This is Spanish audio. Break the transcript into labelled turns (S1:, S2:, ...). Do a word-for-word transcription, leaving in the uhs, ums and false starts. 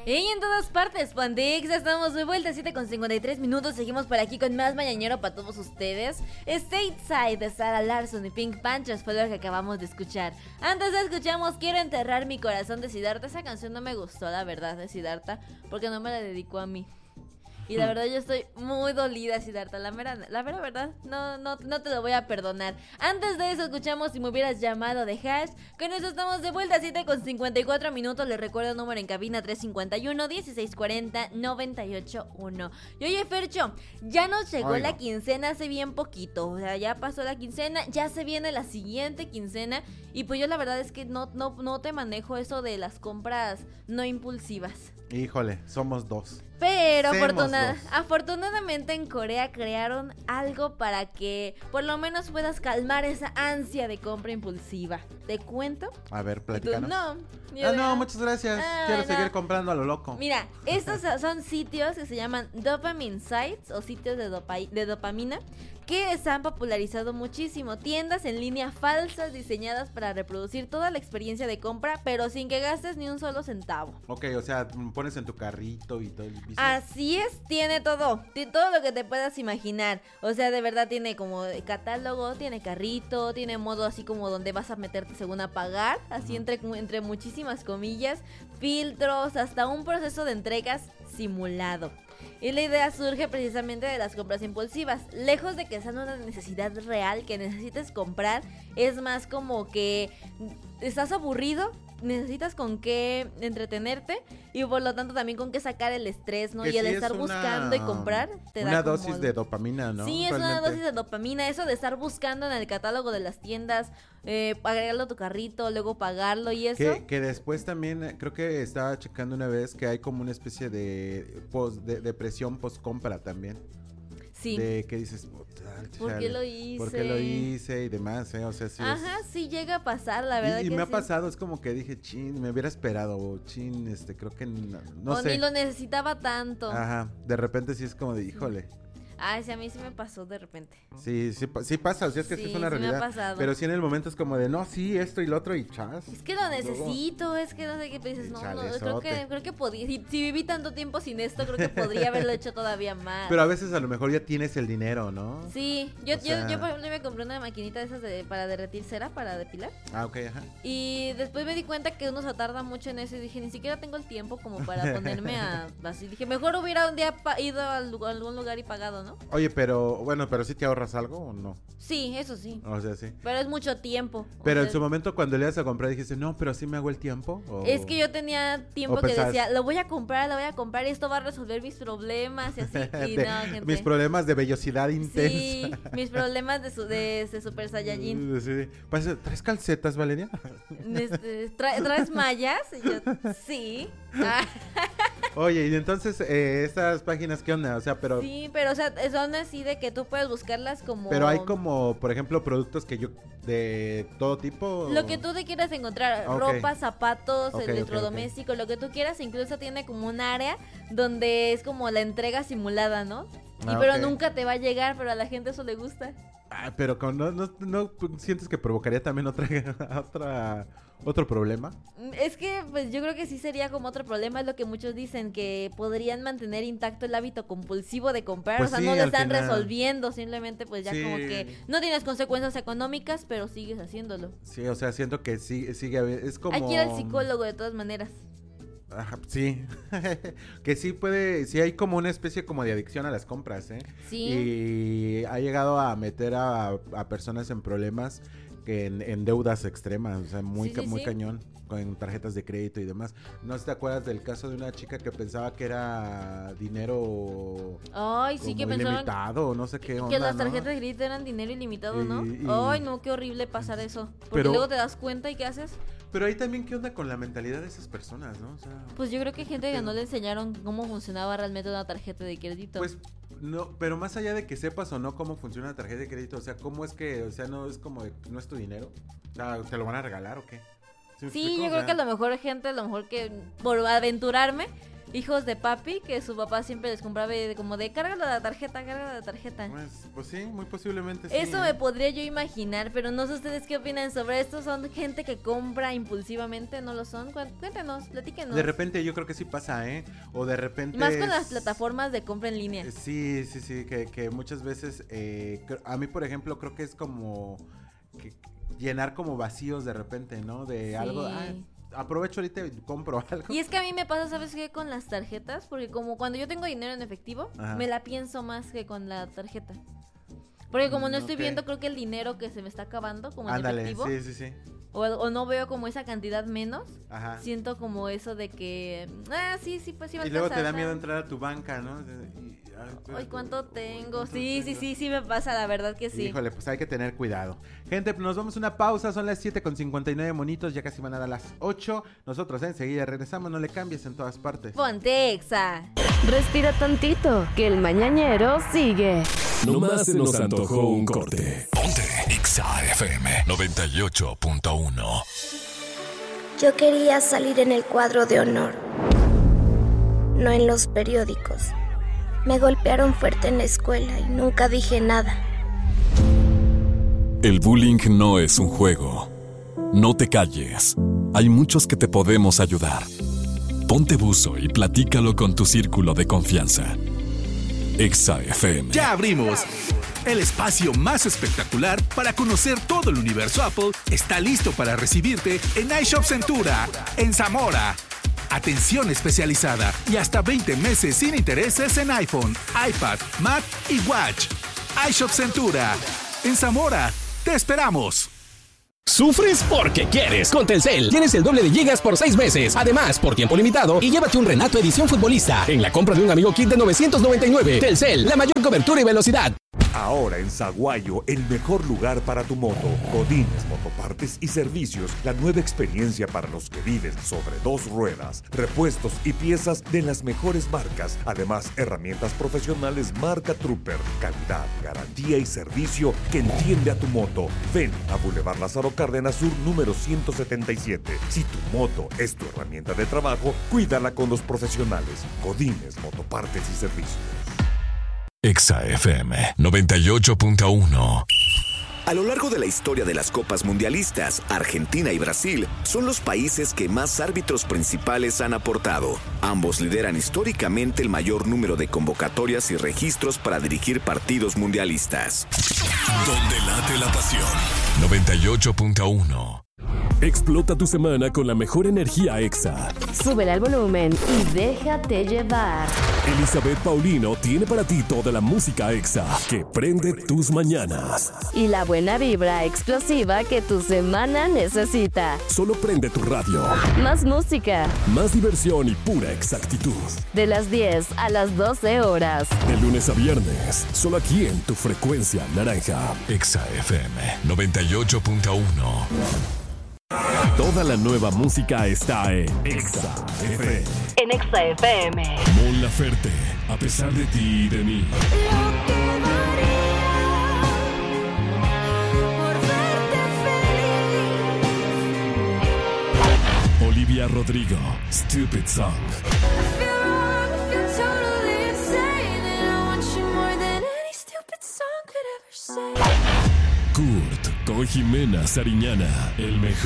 S1: Y en todas partes, Pandix, estamos de vuelta, siete con cincuenta y tres minutos. Seguimos por aquí con más mañanero para todos ustedes. Stateside de Sarah Larson y Pink Panthers fue lo que acabamos de escuchar. Antes de escuchamos Quiero enterrar mi corazón de Siddhartha. Esa canción no me gustó, la verdad, de Siddhartha, porque no me la dedicó a mí. Y la verdad yo estoy muy dolida, Siddhartha. La mera, la mera verdad, no, no, no te lo voy a perdonar. Antes de eso escuchamos Si me hubieras llamado de Hash. Con eso estamos de vuelta, siete con cincuenta y cuatro minutos. Les recuerdo el número en cabina tres cincuenta y uno, dieciséis cuarenta, noventa y ocho uno. Y oye, Fercho, ya nos llegó
S2: Oiga.
S1: la quincena hace bien poquito. O sea, ya pasó la quincena, ya se viene la siguiente quincena. Y pues yo la verdad es que no, no, no te manejo eso de las compras no impulsivas.
S2: Híjole, somos dos.
S1: Pero
S2: Semos
S1: afortuna-
S2: dos.
S1: afortunadamente en Corea crearon algo para que por lo menos puedas calmar esa ansia de compra impulsiva. ¿Te cuento?
S2: A ver,
S1: ¿Y tú?
S2: platícanos.
S1: No.
S2: Ah, no, muchas gracias.
S1: Ah,
S2: Quiero
S1: no.
S2: seguir comprando a lo loco.
S1: Mira, estos son sitios que se llaman dopamine sites o sitios de, dopa- de dopamina que se han popularizado muchísimo. Tiendas en línea falsas diseñadas para reproducir toda la experiencia de compra, pero sin que gastes ni un solo centavo.
S2: Ok, o sea, pones en tu carrito y todo el business.
S1: Así es, tiene todo, tiene todo lo que te puedas imaginar. O sea, de verdad tiene como catálogo, tiene carrito, tiene modo así como donde vas a meterte según a pagar, así entre, entre muchísimas comillas, filtros, hasta un proceso de entregas simulado. Y la idea surge precisamente de las compras impulsivas. Lejos de que sea una necesidad real que necesites comprar, es más como que estás aburrido, necesitas con qué entretenerte y por lo tanto también con qué sacar el estrés, ¿no?
S2: Que
S1: Y el
S2: sí es
S1: estar
S2: una-
S1: buscando y comprar te da
S2: Una
S1: como
S2: dosis
S1: el-
S2: de dopamina, ¿no?
S1: Sí, es una
S2: Realmente.
S1: dosis de dopamina. Eso de estar buscando en el catálogo de las tiendas, eh, agregarlo a tu carrito, luego pagarlo y eso.
S2: Que, que después también, eh, creo que estaba checando una vez que hay como una especie de, pos, de depresión post-compra también.
S1: Sí.
S2: De que dices, "Puta,
S1: ¿Por
S2: chale,
S1: qué lo hice?
S2: ¿Por qué lo hice? Y demás, ¿eh? O sea, sí.
S1: Ajá,
S2: es...
S1: sí llega a pasar, la verdad.
S2: Y, y
S1: que
S2: me ha
S1: sí.
S2: pasado, es como que dije, chin, me hubiera esperado, o chin, este, creo que no, no
S1: o
S2: sé.
S1: ni lo necesitaba tanto.
S2: Ajá, de repente sí es como de, híjole.
S1: Ay, sí, a mí sí me pasó de repente.
S2: Sí, sí, pa- sí pasa, o sea, es que sí,
S1: Sí,
S2: es una
S1: sí me ha
S2: realidad.
S1: pasado.
S2: Pero sí en el momento es como de, no, sí, esto y lo otro y chas.
S1: Es que lo necesito, es que no sé qué dices,
S2: Y
S1: no, no, creo
S2: chalezote.
S1: que, creo que podía, si, si viví tanto tiempo sin esto, creo que podría haberlo hecho todavía más.
S2: Pero a veces a lo mejor ya tienes el dinero, ¿no?
S1: Sí, yo,
S2: O sea-
S1: yo, yo por ejemplo me compré una maquinita de esas de, para derretir cera, para depilar.
S2: Ah, ok, ajá.
S1: Y después me di cuenta que uno se tarda mucho en eso y dije, ni siquiera tengo el tiempo como para ponerme a... Así dije, mejor hubiera un día pa- ido a algu- a algún lugar y pagado, ¿no?
S2: Oye, pero, bueno, pero sí te ahorras algo o no?
S1: Sí, eso sí.
S2: O sea, sí.
S1: Pero es mucho tiempo. O
S2: Pero en
S1: sea,
S2: su momento cuando le ibas a comprar dijiste, no, pero así me hago el tiempo. ¿O?
S1: Es que yo tenía tiempo
S2: o
S1: que
S2: pensabas-
S1: decía, lo voy a comprar, lo voy a comprar y esto va a resolver mis problemas y así. Y
S2: De-
S1: no, gente.
S2: mis problemas de vellosidad
S1: Sí,
S2: intensa.
S1: mis problemas de, su, de, de Super Saiyajin.
S2: Sí. Pasa, ¿traes calcetas, Valeria?
S1: Este, ¿tra- ¿Traes mallas? Y yo, sí. Ah,
S2: Oye, y entonces, eh, estas páginas, ¿qué onda? O sea, pero...
S1: sí, pero o sea, son así de que tú puedes buscarlas como...
S2: Pero hay como, por ejemplo, productos que yo... De todo tipo.
S1: Lo que tú te quieras encontrar,
S2: Ok.
S1: ropa, zapatos,
S2: Ok, ok,
S1: electrodoméstico, lo que tú quieras, incluso tiene como un área donde es como la entrega simulada, ¿no? Y
S2: Ah,
S1: pero
S2: ok.
S1: nunca te va a llegar, pero a la gente eso le gusta.
S2: Ah, pero con- no, no, no sientes que provocaría también otra, otra, otro problema.
S1: Es que pues yo creo que sí sería como otro problema, es lo que muchos dicen, que podrían mantener intacto el hábito compulsivo de comprar,
S2: Pues
S1: o sea,
S2: sí,
S1: no lo
S2: al
S1: están
S2: final.
S1: resolviendo, simplemente pues ya
S2: Sí.
S1: como que no tienes consecuencias económicas, pero sigues haciéndolo.
S2: Sí, o sea, siento que sí, sigue, habi- es como...
S1: Hay que ir al psicólogo de todas maneras.
S2: Ajá, sí, que sí puede, sí hay como una especie como de adicción a las compras, ¿eh?
S1: Sí.
S2: Y ha llegado a meter a, a personas en problemas que en, en deudas extremas, o sea, muy,
S1: Sí,
S2: ca-
S1: sí,
S2: muy
S1: sí.
S2: cañón, con tarjetas de crédito y demás. No sé si te acuerdas del caso de una chica que pensaba que era dinero
S1: Ay, sí,
S2: como
S1: que pensaban
S2: ilimitado, no sé qué
S1: que
S2: onda,
S1: las
S2: ¿no?
S1: tarjetas de crédito eran dinero ilimitado, ¿no?
S2: Y- y-
S1: Ay, no, qué horrible pasar eso. Porque
S2: Pero-
S1: luego te das cuenta y ¿qué haces?
S2: Pero ahí también, ¿qué onda con la mentalidad de esas personas, no? O sea,
S1: Pues yo creo que hay gente que
S2: Pero-
S1: no le enseñaron cómo funcionaba realmente una tarjeta de crédito.
S2: pues no, pero más allá de que sepas o no cómo funciona la tarjeta de crédito, o sea, cómo es que, o sea, no es como de, no es tu dinero, o sea, ¿te lo van a regalar o qué? ¿Sí me
S1: Sí,
S2: explico?
S1: yo
S2: O
S1: creo
S2: sea,
S1: que a lo mejor gente, a lo mejor que por aventurarme, hijos de papi que su papá siempre les compraba de, como de cárgalo la tarjeta, cárgalo la tarjeta.
S2: Pues, pues sí, muy posiblemente sí.
S1: Eso me podría yo imaginar, pero no sé ustedes qué opinan sobre esto. ¿Son gente que compra impulsivamente? ¿No lo son? Cuéntenos, platíquenos.
S2: De repente yo creo que sí pasa, ¿eh? O de repente...
S1: Más con
S2: es...
S1: las plataformas de compra en línea.
S2: Sí, sí, sí, que, que muchas veces, eh, a mí por ejemplo creo que es como que llenar como vacíos de repente, ¿no? De sí. algo... Ay, aprovecho ahorita y compro algo.
S1: Y es que a mí me pasa, ¿sabes qué? Con las tarjetas, porque como cuando yo tengo dinero en efectivo, Ajá. me la pienso más que con la tarjeta. Porque como no estoy okay. viendo, creo que el dinero que se me está acabando, como
S2: Ándale,
S1: en efectivo.
S2: sí, sí, sí.
S1: O, o no veo como esa cantidad menos.
S2: Ajá.
S1: Siento como eso de que, ah, sí, sí, pues sí va a
S2: Y luego te da miedo entrar a tu banca, ¿no? Y,
S1: ay, ay, ¿cuánto tengo? Sí, sí, sí, sí me pasa, la verdad que sí.
S2: Híjole, pues hay que tener cuidado. Gente, nos vamos a una pausa, son las siete con cincuenta y nueve monitos, ya casi van a dar las ocho. Nosotros enseguida regresamos, no le cambies en todas partes.
S1: Ponte Exa.
S3: Respira tantito, que el mañanero sigue.
S4: Nomás se nos antojó un corte. Ponte Exa F M noventa y ocho punto uno.
S5: Yo quería salir en el cuadro de honor, no en los periódicos. Me golpearon fuerte en la escuela y nunca dije nada.
S4: El bullying no es un juego. No te calles. Hay muchos que te podemos ayudar. Ponte buzo y platícalo con tu círculo de confianza. Exa F M.
S6: Ya abrimos. El espacio más espectacular para conocer todo el universo Apple está listo para recibirte en iShop Centura, en Zamora. Atención especializada y hasta veinte meses sin intereses en iPhone, iPad, Mac y Watch. iShop Centura, en Zamora. ¡Te esperamos!
S7: ¿Sufres porque quieres? Con Telcel tienes el doble de gigas por seis meses. Además, por tiempo limitado, y llévate un Renato Edición Futbolista en la compra de un Amigo Kit de novecientos noventa y nueve. Telcel, la mayor cobertura y velocidad.
S8: Ahora en Saguayo, el mejor lugar para tu moto. Godínez Motopartes y Servicios, la nueva experiencia para los que viven sobre dos ruedas. Repuestos y piezas de las mejores marcas. Además, herramientas profesionales marca Trooper. Calidad, garantía y servicio que entiende a tu moto. Ven a Boulevard Lázaro Cárdenas Sur, número ciento setenta y siete. Si tu moto es tu herramienta de trabajo, cuídala con los profesionales. Godínez Motopartes y Servicios.
S4: Exa F M noventa y ocho punto uno.
S9: A lo largo de la historia de las Copas Mundialistas, Argentina y Brasil son los países que más árbitros principales han aportado. Ambos lideran históricamente el mayor número de convocatorias y registros para dirigir partidos mundialistas.
S4: Donde late la pasión. noventa y ocho punto uno. Explota tu semana con la mejor energía Exa.
S3: Súbele al volumen y déjate llevar.
S4: Elizabeth Paulino tiene para ti toda la música Exa que prende tus mañanas.
S3: Y la buena vibra explosiva que tu semana necesita.
S4: Solo prende tu radio.
S3: Más música.
S4: Más diversión y pura exactitud.
S3: De las diez a las doce horas.
S4: De lunes a viernes. Solo aquí en tu frecuencia naranja. Exa F M noventa y ocho punto uno. Toda la nueva música está en Exa F M.
S3: En Exa F M.
S4: Mon Laferte, a pesar de ti y de mí.
S10: Lo que daría por verte feliz.
S4: Olivia Rodrigo, Stupid Song.
S10: I feel wrong, I feel totally insane, and I want you more than any stupid song could ever say.
S4: Kurt, con Jimena Sariñana, el mejor.